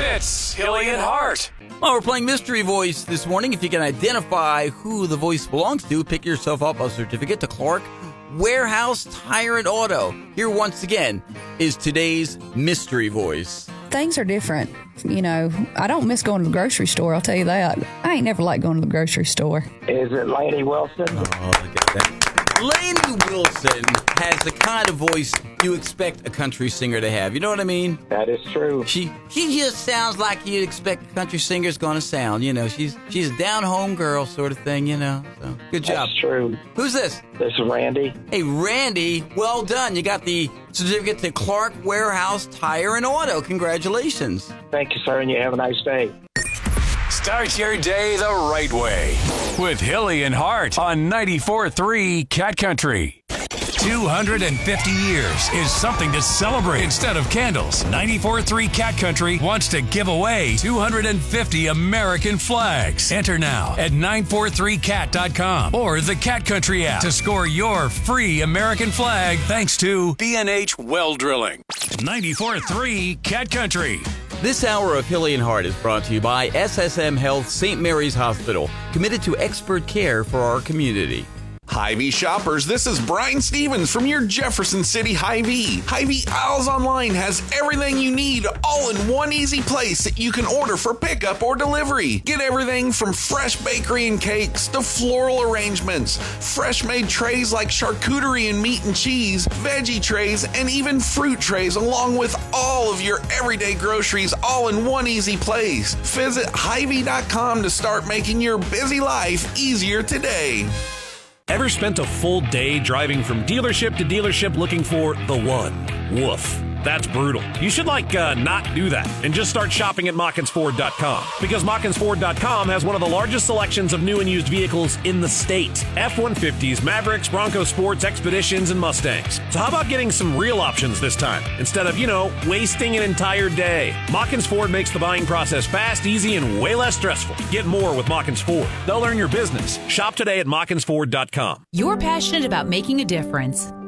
It's Hilly and Hart. Well, we're playing Mystery Voice this morning. If you can identify who the voice belongs to, pick yourself up a certificate to Clark Warehouse Tire and Auto. Here once again is today's Mystery Voice. Things are different. You know, I don't miss going to the grocery store, I'll tell you that. I ain't never liked going to the grocery store. Is it Lainey Wilson? Oh, look at that. Lainey Wilson has the kind of voice you expect a country singer to have. You know what I mean? That is true. She just sounds like you'd expect a country singer's going to sound. You know, she's a down-home girl sort of thing, you know. So, good job. That's true. Who's this? This is Randy. Hey, Randy, well done. You got the certificate to Clark Warehouse Tire and Auto. Congratulations. Thank you, sir, and you have a nice day. Start your day the right way with Hilly and Hart on 94.3 Cat Country. 250 years is something to celebrate instead of candles. 94.3 Cat Country wants to give away 250 American flags. Enter now at 943cat.com or the Cat Country app to score your free American flag thanks to B&H Well Drilling. 94.3 Cat Country. This hour of Hilly and Hart is brought to you by SSM Health St. Mary's Hospital, committed to expert care for our community. Hy-Vee shoppers, this is Brian Stevens from your Jefferson City Hy-Vee. Hy-Vee Aisles Online has everything you need all in one easy place that you can order for pickup or delivery. Get everything from fresh bakery and cakes to floral arrangements, fresh made trays like charcuterie and meat and cheese, veggie trays, and even fruit trays, along with all of your everyday groceries all in one easy place. Visit Hy-Vee.com to start making your busy life easier today. Ever spent a full day driving from dealership to dealership looking for the one? Woof. That's brutal. You should not do that and just start shopping at MachensFord.com, because MachensFord.com has one of the largest selections of new and used vehicles in the state. F-150s, Mavericks, Bronco Sports, Expeditions, and Mustangs. So how about getting some real options this time instead of, wasting an entire day? Machens Ford makes the buying process fast, easy, and way less stressful. Get more with Machens Ford. They'll earn your business. Shop today at MachensFord.com. You're passionate about making a difference.